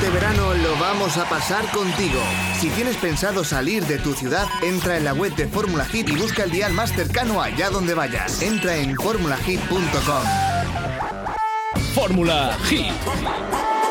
este verano lo vamos a pasar contigo. Si tienes pensado salir de tu ciudad, entra en la web de Fórmula Hit y busca el dial más cercano allá donde vayas. Entra en formulahit.com. Fórmula Hit.